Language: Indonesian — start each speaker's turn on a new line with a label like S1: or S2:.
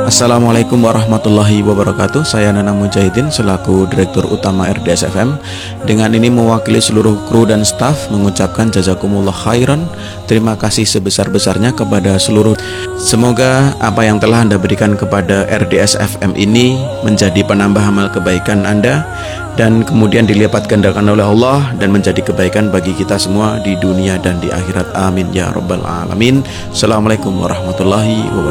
S1: Assalamualaikum warahmatullahi wabarakatuh. Saya Nana Mujahidin selaku Direktur Utama RDS FM. Dengan ini mewakili seluruh kru dan staf mengucapkan jazakumullah khairan. Terima kasih sebesar-besarnya kepada seluruh. Semoga apa yang telah Anda berikan kepada RDS FM ini menjadi penambah amal kebaikan Anda dan kemudian dilipat gandakan oleh Allah dan menjadi kebaikan bagi kita semua di dunia dan di akhirat. Amin ya rabbal alamin. Assalamualaikum warahmatullahi wabarakatuh.